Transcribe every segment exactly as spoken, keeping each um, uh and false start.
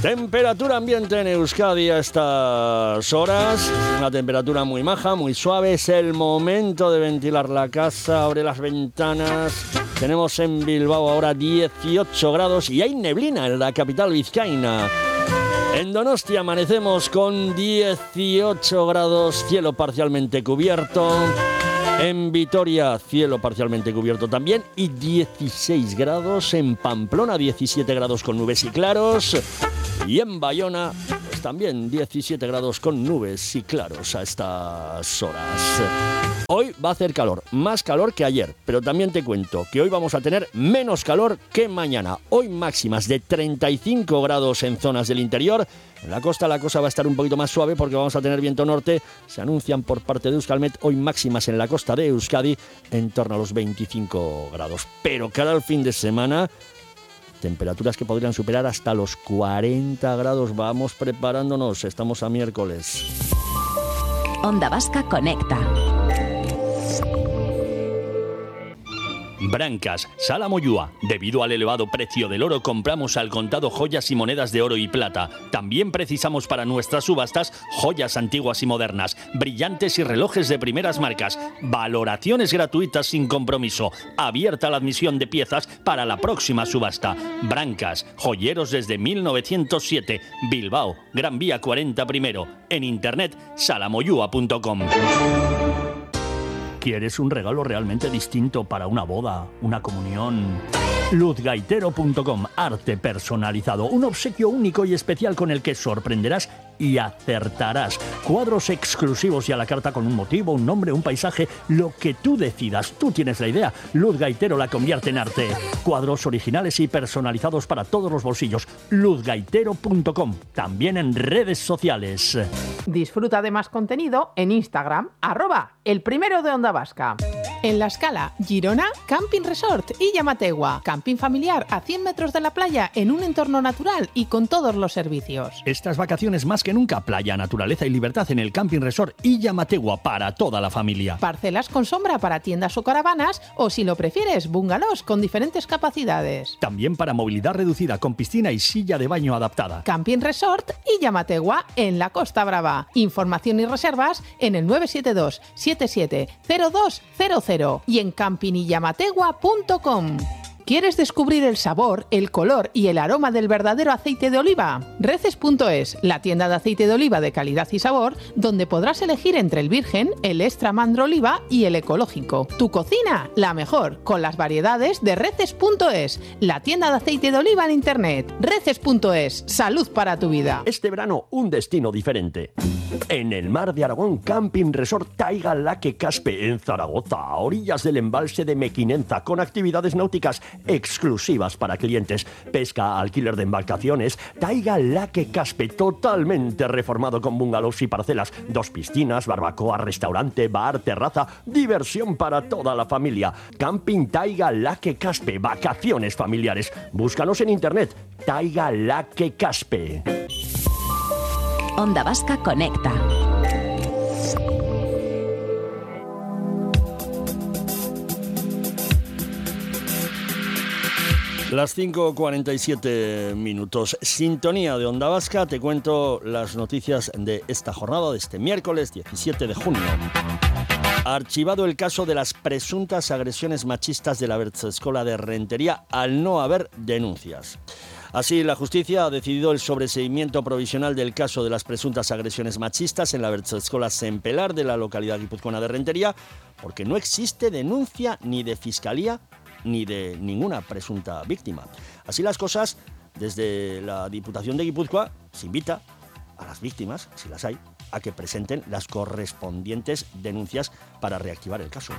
Temperatura ambiente en Euskadi a estas horas. Una temperatura muy maja, muy suave. Es el momento de ventilar la casa. Abre las ventanas. Tenemos en Bilbao ahora dieciocho grados y hay neblina en la capital vizcaína. En Donostia amanecemos con dieciocho grados, cielo parcialmente cubierto. En Vitoria, cielo parcialmente cubierto también, y dieciséis grados. En Pamplona, diecisiete grados con nubes y claros. Y en Bayona, pues también diecisiete grados con nubes y claros a estas horas. Hoy va a hacer calor, más calor que ayer, pero también te cuento que hoy vamos a tener menos calor que mañana. Hoy máximas de treinta y cinco grados en zonas del interior. En la costa la cosa va a estar un poquito más suave porque vamos a tener viento norte. Se anuncian por parte de Euskalmet hoy máximas en la costa de Euskadi en torno a los veinticinco grados. Pero cara al fin de semana, temperaturas que podrían superar hasta los cuarenta grados. Vamos preparándonos, estamos a miércoles. Onda Vasca Conecta. Brancas, Sala Moyúa. Debido al elevado precio del oro, compramos al contado joyas y monedas de oro y plata. También precisamos para nuestras subastas joyas antiguas y modernas, brillantes y relojes de primeras marcas. Valoraciones gratuitas sin compromiso. Abierta la admisión de piezas para la próxima subasta. Brancas, joyeros desde mil novecientos siete. Bilbao, Gran Vía cuarenta primero. En internet, salamoyúa punto com. ¿Quieres un regalo realmente distinto para una boda, una comunión? luz gaitero punto com, arte personalizado, un obsequio único y especial con el que sorprenderás y acertarás. Cuadros exclusivos y a la carta con un motivo, un nombre, un paisaje, lo que tú decidas. Tú tienes la idea. Luz Gaitero la convierte en arte. Cuadros originales y personalizados para todos los bolsillos. luz gaitero punto com, también en redes sociales. Disfruta de más contenido en Instagram, arroba el primero de Onda Vasca. En La Scala, Girona, Camping Resort y Llamategua. Camping familiar a cien metros de la playa en un entorno natural y con todos los servicios. Estas vacaciones más que nunca, playa, naturaleza y libertad en el Camping Resort y Llamategua para toda la familia. Parcelas con sombra para tiendas o caravanas o, si lo prefieres, bungalows con diferentes capacidades. También para movilidad reducida con piscina y silla de baño adaptada. Camping Resort y Llamategua en la Costa Brava. Información y reservas en el nueve siete dos siete siete cero dos cero cero y en camping y llamategua punto com. ¿Quieres descubrir el sabor, el color y el aroma del verdadero aceite de oliva? Reces punto es, la tienda de aceite de oliva de calidad y sabor, donde podrás elegir entre el virgen, el extra mandro oliva y el ecológico. Tu cocina, la mejor, con las variedades de Reces punto es, la tienda de aceite de oliva en internet. Reces punto es, salud para tu vida. Este verano, un destino diferente. En el mar de Aragón, Camping Resort Taiga Laque Caspe, en Zaragoza, a orillas del embalse de Mequinenza, con actividades náuticas exclusivas para clientes, pesca, alquiler de embarcaciones. Taiga Laque Caspe, totalmente reformado con bungalows y parcelas, dos piscinas, barbacoa, restaurante, bar, terraza, diversión para toda la familia. Camping Taiga Laque Caspe, vacaciones familiares. Búscanos en internet, Taiga Laque Caspe. Onda Vasca Conecta. Las cinco cuarenta y siete minutos. Sintonía de Onda Vasca. Te cuento las noticias de esta jornada, de este miércoles diecisiete de junio. Archivado el caso de las presuntas agresiones machistas de la Bertzeskola de Rentería al no haber denuncias. Así, la justicia ha decidido el sobreseimiento provisional del caso de las presuntas agresiones machistas en la Bertzeskola Sempelar de la localidad guipuzcoana de Rentería, porque no existe denuncia ni de fiscalía ni de ninguna presunta víctima. Así las cosas, desde la Diputación de Guipúzcoa se invita a las víctimas, si las hay, a que presenten las correspondientes denuncias para reactivar el caso.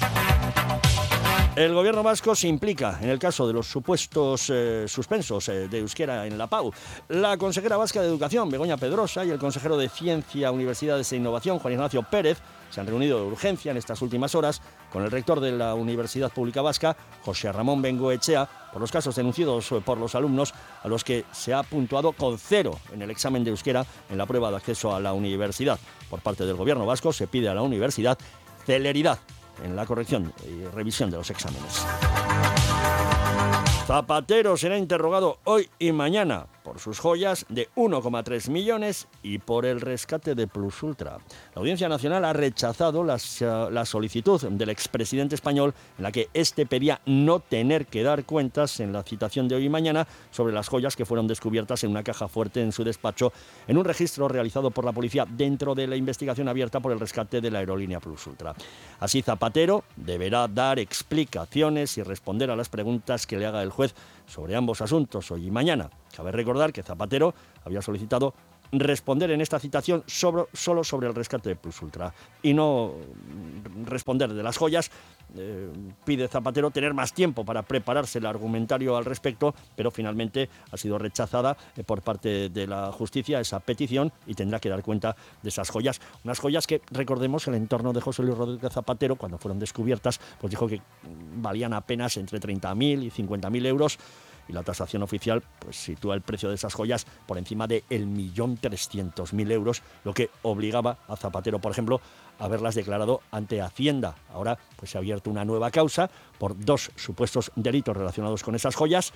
El gobierno vasco se implica en el caso de los supuestos eh, suspensos eh, de euskera en la P A U. La consejera vasca de Educación, Begoña Pedrosa, y el consejero de Ciencia, Universidades e Innovación, Juan Ignacio Pérez, se han reunido de urgencia en estas últimas horas con el rector de la Universidad Pública Vasca, José Ramón Bengoechea, por los casos denunciados por los alumnos a los que se ha puntuado con cero en el examen de euskera en la prueba de acceso a la universidad. Por parte del gobierno vasco se pide a la universidad celeridad en la corrección y revisión de los exámenes. Zapatero será interrogado hoy y mañana por sus joyas de uno coma tres millones y por el rescate de Plus Ultra. La Audiencia Nacional ha rechazado las, uh, la solicitud del expresidente español en la que éste pedía no tener que dar cuentas en la citación de hoy y mañana sobre las joyas que fueron descubiertas en una caja fuerte en su despacho en un registro realizado por la policía dentro de la investigación abierta por el rescate de la aerolínea Plus Ultra. Así, Zapatero deberá dar explicaciones y responder a las preguntas que le haga el juez sobre ambos asuntos hoy y mañana. Cabe recordar que Zapatero había solicitado responder en esta citación sobre, solo sobre el rescate de Plus Ultra y no responder de las joyas. Eh, pide Zapatero tener más tiempo para prepararse el argumentario al respecto, pero finalmente ha sido rechazada eh, por parte de la justicia esa petición y tendrá que dar cuenta de esas joyas. Unas joyas que, recordemos, el entorno de José Luis Rodríguez Zapatero, cuando fueron descubiertas, pues dijo que valían apenas entre treinta mil y cincuenta mil euros. Y la tasación oficial pues sitúa el precio de esas joyas por encima de el millón trescientos mil euros, lo que obligaba a Zapatero, por ejemplo, a haberlas declarado ante Hacienda. Ahora pues se ha abierto una nueva causa por dos supuestos delitos relacionados con esas joyas.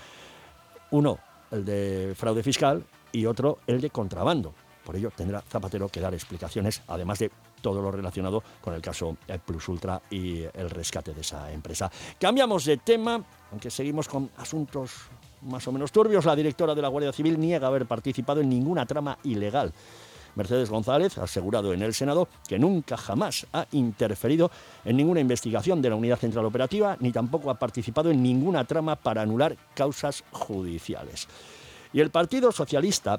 Uno, el de fraude fiscal, y otro, el de contrabando. Por ello tendrá Zapatero que dar explicaciones, además de todo lo relacionado con el caso Plus Ultra y el rescate de esa empresa. Cambiamos de tema, aunque seguimos con asuntos más o menos turbios. La directora de la Guardia Civil niega haber participado en ninguna trama ilegal. Mercedes González ha asegurado en el Senado que nunca jamás ha interferido en ninguna investigación de la Unidad Central Operativa, ni tampoco ha participado en ninguna trama para anular causas judiciales. Y el Partido Socialista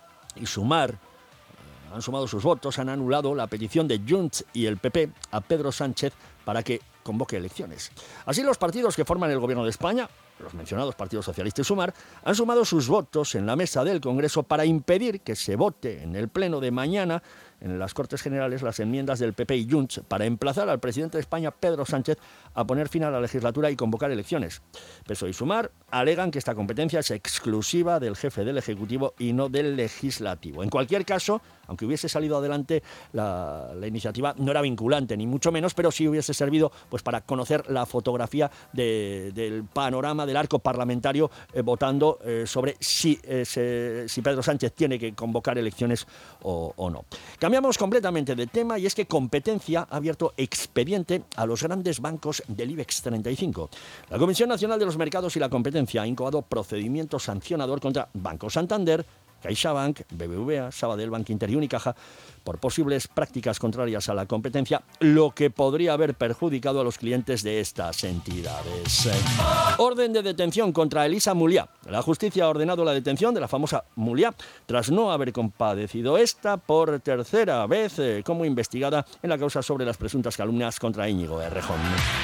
y Sumar han sumado sus votos, han anulado la petición de Junts y el P P a Pedro Sánchez para que convoque elecciones. Así, los partidos que forman el Gobierno de España, los mencionados Partido Socialista y Sumar, han sumado sus votos en la mesa del Congreso para impedir que se vote en el pleno de mañana en las Cortes Generales las enmiendas del P P y Junts para emplazar al presidente de España, Pedro Sánchez, a poner fin a la legislatura y convocar elecciones. P S O E y Sumar alegan que esta competencia es exclusiva del jefe del Ejecutivo y no del Legislativo. En cualquier caso, aunque hubiese salido adelante la, la iniciativa, no era vinculante ni mucho menos, pero sí hubiese servido pues para conocer la fotografía de, del panorama del arco parlamentario eh, votando eh, sobre si, eh, se, si Pedro Sánchez tiene que convocar elecciones o, o no. Cambiamos completamente de tema, y es que Competencia ha abierto expediente a los grandes bancos del IBEX treinta y cinco. La Comisión Nacional de los Mercados y la Competencia ha incoado procedimiento sancionador contra Banco Santander, CaixaBank, B B V A, Sabadell, Bankinter y Unicaja por posibles prácticas contrarias a la competencia, lo que podría haber perjudicado a los clientes de estas entidades. Orden de detención contra Elisa Muliá. La justicia ha ordenado la detención de la famosa Muliá tras no haber compadecido esta por tercera vez eh, como investigada en la causa sobre las presuntas calumnias contra Íñigo Errejón.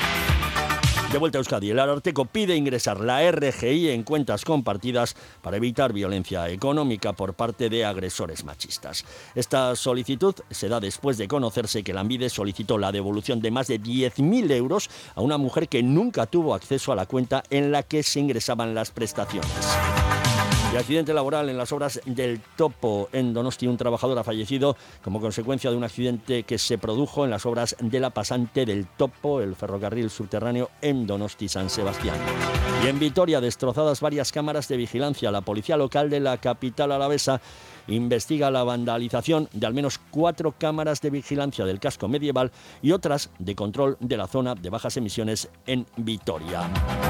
De vuelta a Euskadi, el Ararteko pide ingresar la R G I en cuentas compartidas para evitar violencia económica por parte de agresores machistas. Esta solicitud se da después de conocerse que Lanbide solicitó la devolución de más de diez mil euros a una mujer que nunca tuvo acceso a la cuenta en la que se ingresaban las prestaciones. Y accidente laboral en las obras del Topo en Donosti. Un trabajador ha fallecido como consecuencia de un accidente que se produjo en las obras de la pasante del Topo, el ferrocarril subterráneo en Donosti San Sebastián. Y en Vitoria, destrozadas varias cámaras de vigilancia. La policía local de la capital alavesa investiga la vandalización de al menos cuatro cámaras de vigilancia del casco medieval y otras de control de la zona de bajas emisiones en Vitoria.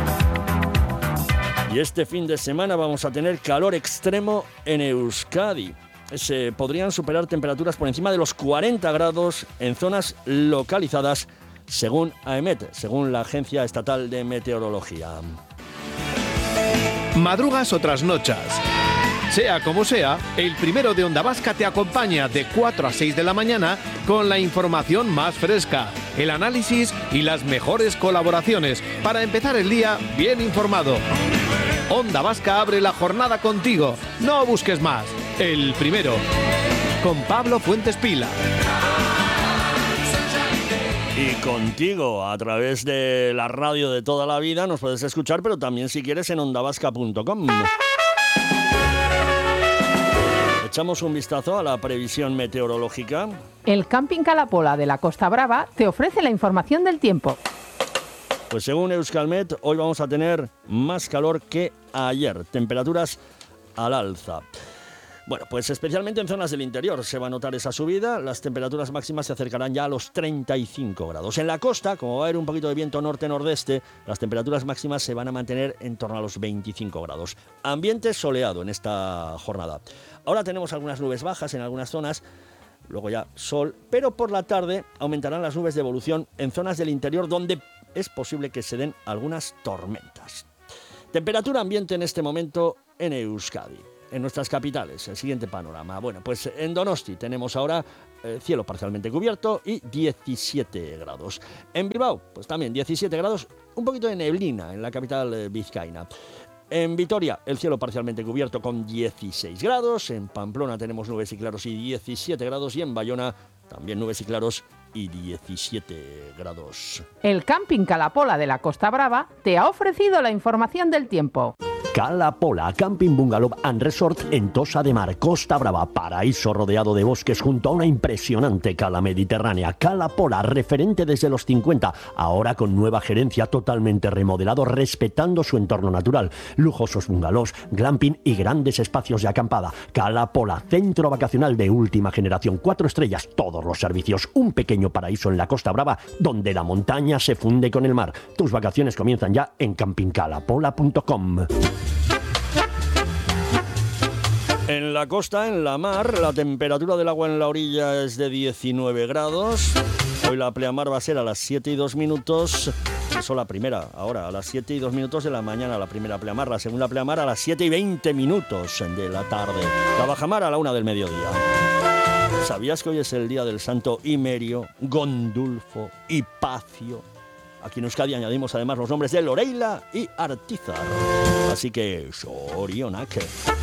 Y este fin de semana vamos a tener calor extremo en Euskadi. Se podrían superar temperaturas por encima de los cuarenta grados en zonas localizadas, según AEMET, según la Agencia Estatal de Meteorología. Madrugas o trasnochas. Sea como sea, el primero de Onda Vasca te acompaña de cuatro a seis de la mañana con la información más fresca, el análisis y las mejores colaboraciones para empezar el día bien informado. Onda Vasca abre la jornada contigo. No busques más. El primero. Con Pablo Fuentes Pila. Y contigo, a través de la radio de toda la vida, nos puedes escuchar, pero también si quieres en onda vasca punto com. Echamos un vistazo a la previsión meteorológica. El Camping Calapola de la Costa Brava te ofrece la información del tiempo. Pues según Euskalmet, hoy vamos a tener más calor que ayer, temperaturas al alza. Bueno, pues especialmente en zonas del interior se va a notar esa subida, las temperaturas máximas se acercarán ya a los treinta y cinco grados. En la costa, como va a haber un poquito de viento norte-nordeste, las temperaturas máximas se van a mantener en torno a los veinticinco grados. Ambiente soleado en esta jornada. Ahora tenemos algunas nubes bajas en algunas zonas, luego ya sol, pero por la tarde aumentarán las nubes de evolución en zonas del interior donde es posible que se den algunas tormentas. Temperatura ambiente en este momento en Euskadi. En nuestras capitales, el siguiente panorama. Bueno, pues en Donosti tenemos ahora eh, cielo parcialmente cubierto y diecisiete grados. En Bilbao, pues también diecisiete grados, un poquito de neblina en la capital eh, vizcaína. En Vitoria, el cielo parcialmente cubierto con dieciséis grados. En Pamplona tenemos nubes y claros y diecisiete grados. Y en Bayona, también nubes y claros y diecisiete grados. El Camping Calapola de la Costa Brava te ha ofrecido la información del tiempo. Calapola, Camping Bungalow and Resort en Tossa de Mar, Costa Brava, paraíso rodeado de bosques junto a una impresionante cala mediterránea. Calapola, referente desde los cincuenta, ahora con nueva gerencia, totalmente remodelado, respetando su entorno natural. Lujosos bungalows, glamping y grandes espacios de acampada. Calapola, centro vacacional de última generación, cuatro estrellas, todos los servicios, un pequeño paraíso en la Costa Brava donde la montaña se funde con el mar. Tus vacaciones comienzan ya en camping calapola punto com. En la costa, en la mar, la temperatura del agua en la orilla es de diecinueve grados. Hoy la pleamar va a ser a las siete y dos minutos. Eso la primera, ahora a las siete y dos minutos de la mañana la primera pleamar. La segunda pleamar a las siete y veinte minutos de la tarde. La bajamar a la una del mediodía. ¿Sabías que hoy es el día del santo Imerio, Gondulfo, Hipacio? Aquí en Euskadi añadimos además los nombres de Loreila y Artizar. Así que, Sorionak.